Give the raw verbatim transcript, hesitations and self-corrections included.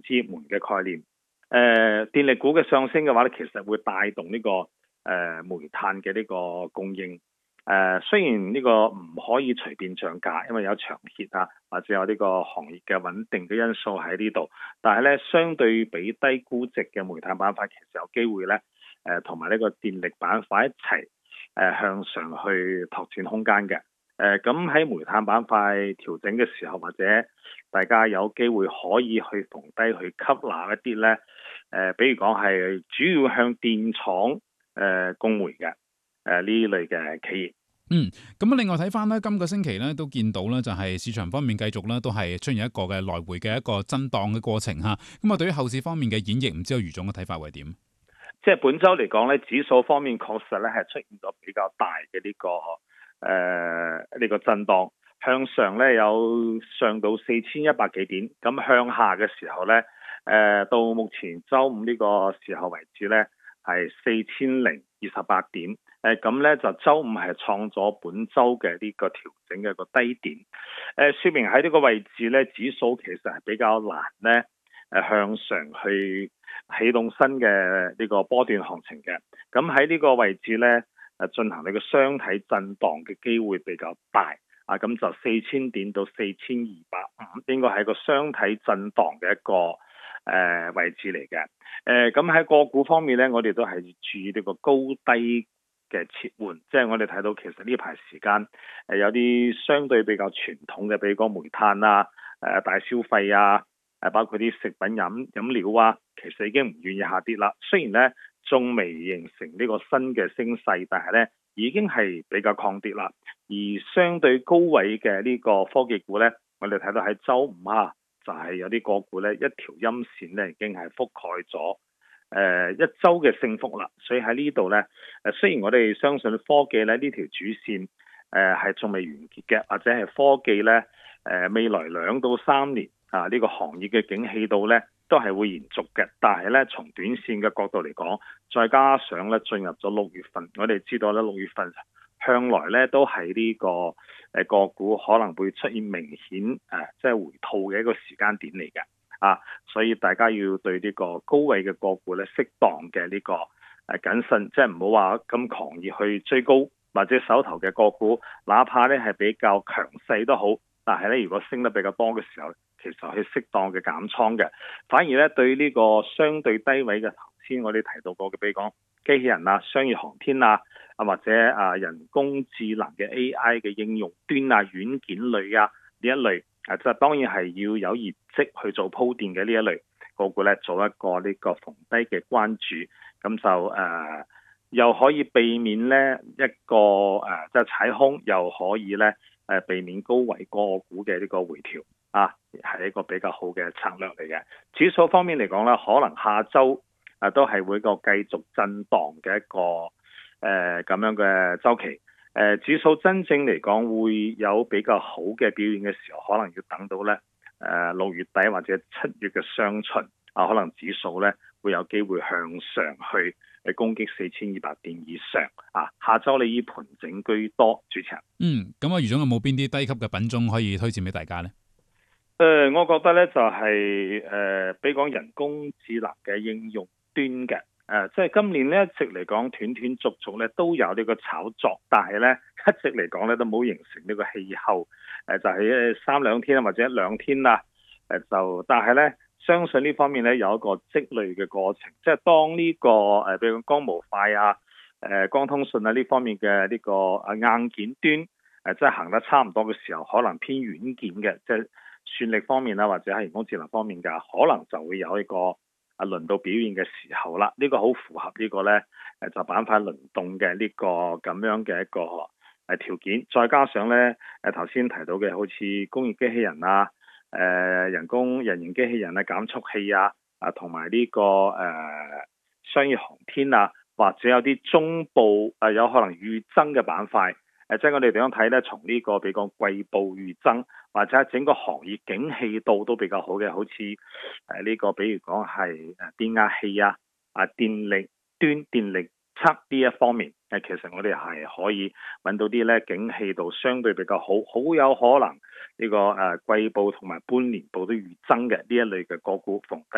接門嘅概念。誒、呃、電力股嘅上升嘅話咧，其實會帶動呢、這個誒、呃、煤炭嘅呢個供應。誒、呃、雖然呢個唔可以隨便漲價，因為有長協啊，或者有呢個行業嘅穩定嘅因素喺呢度，但係咧相對比低估值嘅煤炭板塊，其實有機會咧誒同埋呢個電力板塊一齊誒、呃、向上去拓展空間嘅。誒咁喺煤炭板塊調整嘅時候，或者大家有機會可以去逢低去吸納一啲咧誒，比如講係主要向電廠誒供煤嘅誒呢類嘅企業。 嗯，咁另外睇翻咧，今個星期咧都見到咧，就係市場方面繼續咧都係出現一個嘅來回嘅一個震盪嘅過程嚇。咁啊，對於後市方面嘅演繹，唔知道余總嘅睇法會點？ 即係本週嚟講咧，指數方面確實咧係出現咗比較大嘅呢、這個誒呢、呃這個震盪，向上咧有上到四千一百幾點，咁向下嘅時候咧，誒、呃、到目前週五呢個時候為止咧係四千零二十八點。誒咁咧就週五係創咗本週嘅呢個調整嘅個低點，誒、呃、説明喺呢個位置咧，指數其實係比較難咧誒、呃、向上去啟動新嘅呢個波段行情嘅。咁喺呢個位置咧誒進行呢個雙體震盪嘅機會比較大，啊咁就四千點到四千二百五應該係個雙體震盪嘅一個誒、呃、位置嚟嘅。誒咁喺個股方面咧，我哋都係注意呢個高低嘅切換，即係我哋睇到其實呢排時間誒有啲相對比較傳統嘅，比如講煤炭啊、誒大消費啊、誒包括啲食品飲飲料啊，其實已經唔願意下跌啦。雖然咧仲未形成呢個新嘅升勢，但係咧已經係比較抗跌啦。而相對高位嘅呢個科技股咧，我哋睇到喺週五啊，就係、是、有啲個股咧一條陰線咧已經係覆蓋咗誒、呃、一周嘅升幅啦，所以喺呢度呢，誒雖然我哋相信科技咧呢條主線誒係仲未完結嘅，或者係科技呢誒、呃、未來兩到三年啊呢、這個行業嘅景氣度呢都係會延續嘅，但係呢，從短線嘅角度嚟講，再加上呢進入咗六月份，我哋知道呢六月份向來呢都係呢、這個誒、呃、個股可能會出現明顯誒即係回吐嘅一個時間點嚟嘅。啊，所以大家要對呢個高位嘅個股咧，適當嘅呢個誒謹慎，即係唔好話咁狂熱去追高，或者手頭嘅個股，哪怕咧係比較強勢都好，但係咧如果升得比較多嘅時候，其實係適當嘅減倉嘅。反而咧對呢個相對低位嘅頭先我哋提到過嘅，比如講機器人啊、商業航天啊，啊或者啊人工智能嘅 A I 嘅應用端啊、軟件類啊呢一類。誒，就當然係要有業績去做鋪墊嘅呢一類個股咧，做一個呢個逢低嘅關注，咁就誒、呃、又可以避免咧一個誒即係踩空，又可以咧誒、呃、避免高位個股嘅呢個回調啊，係一個比較好嘅策略嚟嘅。指數方面嚟講咧，可能下週誒、呃、都係會個繼續震盪嘅一個誒咁、呃、樣嘅周期。誒、呃、指數真正嚟講會有比較好嘅表現嘅時候，可能要等到咧誒六月底或者七月嘅雙旬啊，可能指數咧會有機會向上去誒攻擊四千二百點以上啊。下週你以盤整居多，主持人。 嗯，咁啊，余總有冇邊啲低級嘅品種可以推薦俾大家咧？ 誒、呃，我覺得咧就係、是、誒、呃，比如講人工智能嘅應用端嘅。誒、呃，即係今年呢一直嚟講斷斷續續咧都有呢個炒作，但係咧一直嚟講咧都冇形成呢個氣候。誒、呃，就係、是、三兩天啊，或者一兩天啦。誒、呃，就但係咧，相信呢方面咧有一個積累嘅過程。即係當呢、這個誒，譬、呃、如光模塊啊、誒、呃、光通訊啊呢方面嘅呢個誒硬件端誒、呃，即係行得差唔多嘅時候，可能偏軟件嘅，即係算力方面啊，或者係人工智能方面㗎，可能就會有一個。啊，輪到表現嘅時候啦，呢、這個好符合個呢個咧，誒就板塊輪動嘅呢個咁樣嘅一個誒條件，再加上咧誒頭先提到嘅好似工業機器人啊、誒、呃、人工人形機器人啊、減速器啊，啊同埋呢個誒、呃、商業航天啊，或者有啲中部誒、呃、有可能預增嘅板塊。誒，即係我哋點樣睇咧？從呢個比較季報預增，或者整個行業景氣度都比較好嘅，好似誒呢個，比如講係誒變壓器啊、啊電力端、電力測呢一方面，誒其實我哋係可以揾到啲咧景氣度相對比較好，好有可能呢個誒季報同埋半年報都預增嘅呢一類嘅個股逢低。